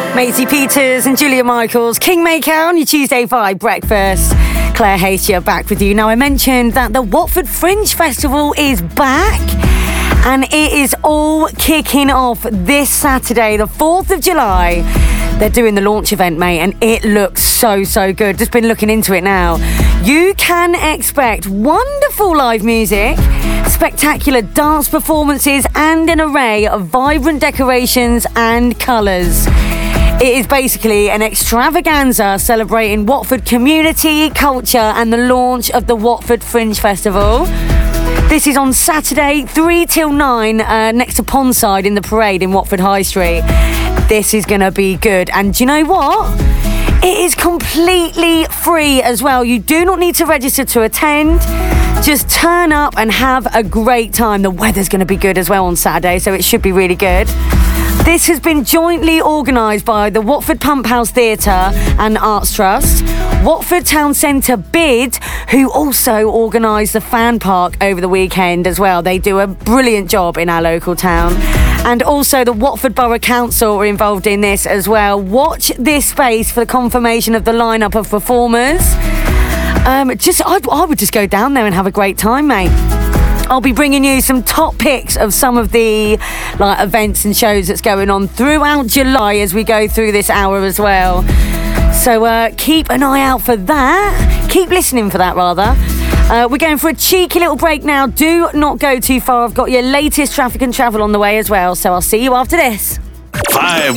Maisie Peters and Julia Michaels, Kingmaker on your Tuesday Vibe breakfast. Claire Hayes here, back with you. Now, I mentioned that the Watford Fringe Festival is back and it is all kicking off this Saturday, the 4th of July. They're doing the launch event, mate, and it looks so good. Just been looking into it now. You can expect wonderful live music, spectacular dance performances, and an array of vibrant decorations and colours. It is basically an extravaganza celebrating Watford community, culture, and the launch of the Watford Fringe Festival. This is on Saturday, 3 till 9, next to Pondside in the Parade in Watford High Street. This is going to be good. And do you know what? It is completely free as well. You do not need to register to attend. Just turn up and have a great time. The weather's going to be good as well on Saturday, so it should be really good. This has been jointly organised by the Watford Pump House Theatre and Arts Trust, Watford Town Centre BID, who also organised the fan park over the weekend as well. They do a brilliant job in our local town. And also the Watford Borough Council are involved in this as well. Watch this space for the confirmation of the lineup of performers. I would just go down there and have a great time, mate. I'll be bringing you some top picks of some of the events and shows that's going on throughout July as we go through this hour as well. So keep an eye out for that. Keep listening for that, rather. We're going for a cheeky little break now. Do not go too far. I've got your latest traffic and travel on the way as well. So I'll see you after this. Vibe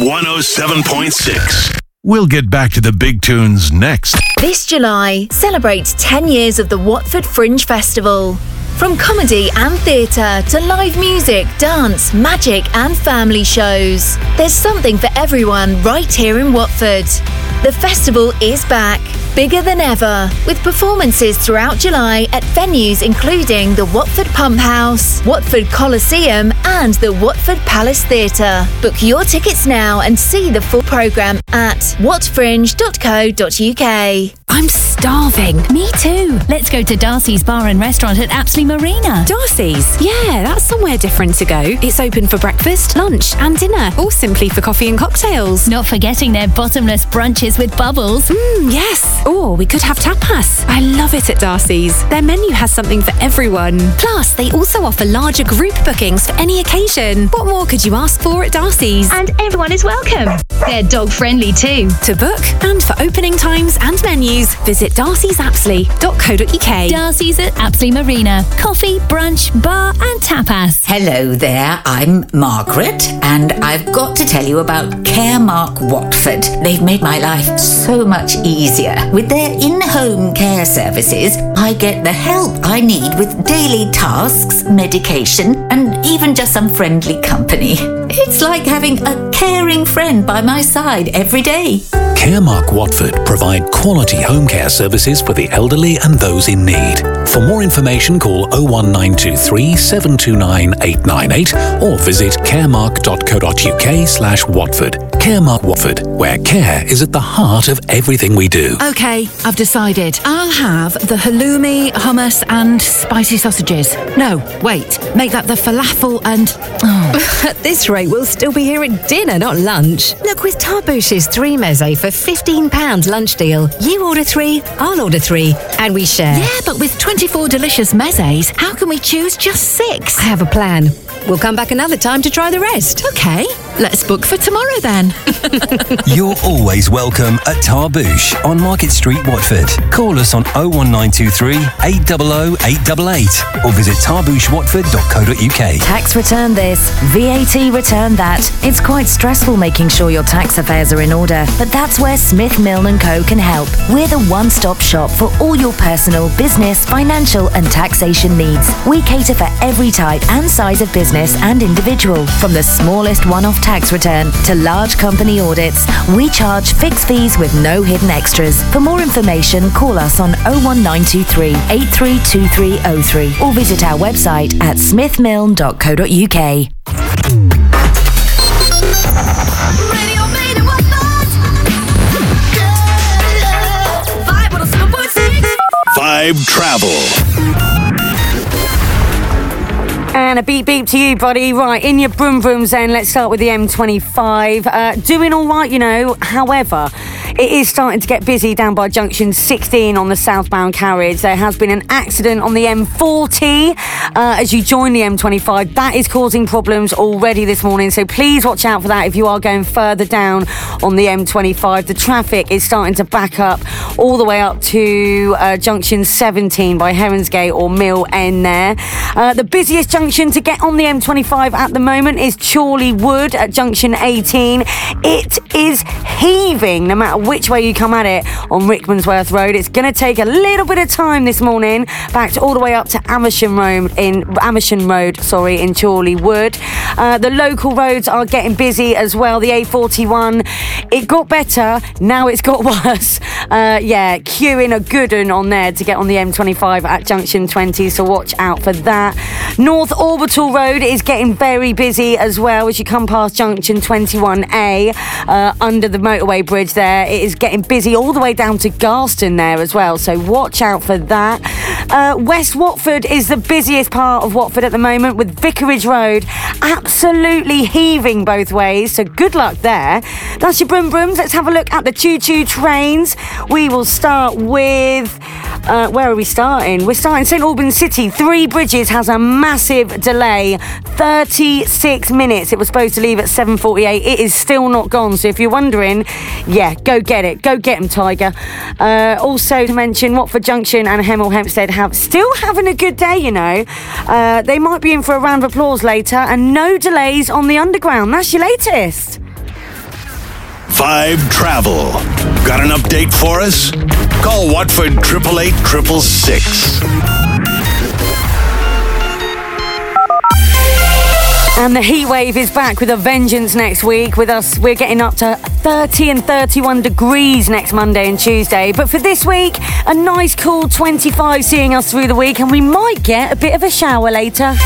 107.6. We'll get back to the big tunes next. This July, celebrate 10 years of the Watford Fringe Festival. From comedy and theatre to live music, dance, magic and family shows. There's something for everyone right here in Watford. The festival is back, bigger than ever, with performances throughout July at venues including the Watford Pump House, Watford Coliseum and the Watford Palace Theatre. Book your tickets now and see the full programme at watfringe.co.uk. I'm starving. Me too. Let's go to Darcy's Bar and Restaurant at Apsley Marina. Darcy's? Yeah, that's somewhere different to go. It's open for breakfast, lunch and dinner, or simply for coffee and cocktails. Not forgetting their bottomless brunches with bubbles. Yes. Or we could have tapas. I love it at Darcy's. Their menu has something for everyone. Plus, they also offer larger group bookings for any occasion. What more could you ask for at Darcy's? And everyone is welcome. They're dog friendly too. To book and for opening times and menus, visit darcysapsley.co.uk. Darcy's at Apsley Marina. Coffee, brunch, bar and tapas. Hello there, I'm Margaret and I've got to tell you about Caremark Watford. They've made my life so much easier. With their in-home care services, I get the help I need with daily tasks, medication and even just some friendly company. It's like having a caring friend by my side every day. Caremark Watford provide quality home care services for the elderly and those in need. For more information, call 01923 729 898 or visit caremark.co.uk/Watford. Caremark Watford, where care is at the heart of everything we do. OK, I've decided. I'll have the halloumi, hummus and spicy sausages. No, wait, make that the falafel and... At this rate, we'll still be here at dinner, not lunch. Look, with Tarbouche's 3 meze for £15 lunch deal, you order 3, I'll order 3, and we share. Yeah, but with 24 delicious mezes, how can we choose just 6? I have a plan. We'll come back another time to try the rest. OK, let's book for tomorrow then. You're always welcome at Tarbouche on Market Street, Watford. Call us on 01923 800 888 or visit tarbouchewatford.co.uk. Tax return this, VAT return that. It's quite stressful making sure your tax affairs are in order, but that's where Smith Milne & Co can help. We're the one-stop shop for all your personal, business, financial and taxation needs. We cater for every type and size of business and individual. From the smallest one-off tax return to large company audits, we charge fixed fees with no hidden extras. For more information, call us on 01923 832303 or visit our website at smithmilne.co.uk. Vibe Travel. and a beep beep to you, buddy. Right, in your broom brooms then, let's start with the M25. Doing all right, you know. However, it is starting to get busy down by junction 16 on the southbound carriage. There has been an accident on the M40 as you join the M25. That is causing problems already this morning, so please watch out for that if you are going further down on the M25. The traffic is starting to back up all the way up to junction 17 by Heronsgate or Mill End there. The busiest junction to get on the M25 at the moment is Chorley Wood at junction 18. It is heaving no matter which way you come at it on Rickmansworth Road. It's going to take a little bit of time this morning, backed all the way up to Amersham Road in Chorley Wood. The local roads are getting busy as well. The A41, it got better, now it's got worse. Queuing a good one on there to get on the M25 at junction 20, so watch out for that. North Orbital Road is getting very busy as well as you come past junction 21A under the motorway bridge there. It is getting busy all the way down to Garston there as well, so watch out for that. West Watford is the busiest part of Watford at the moment, with Vicarage Road absolutely heaving both ways, so good luck there. That's your broom brooms. Let's have a look at the choo-choo trains. We will start with where are we starting? We're starting St Albans City. Three Bridges has a massive delay, 36 minutes. It was supposed to leave at 7:48. It is still not gone, so if you're wondering, go get it. Go get them, Tiger. Also to mention, Watford Junction and Hemel Hempstead still having a good day, you know. They might be in for a round of applause later, and no delays on the Underground. That's your latest. Vibe Travel. Got an update for us? Call Watford 888 666. And the heat wave is back with a vengeance next week. With us, we're getting up to 30 and 31 degrees next Monday and Tuesday. But for this week, a nice cool 25 seeing us through the week, and we might get a bit of a shower later.